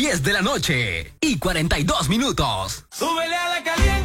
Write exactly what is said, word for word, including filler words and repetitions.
diez de la noche y cuarenta y dos minutos. ¡Súbele a la caliente!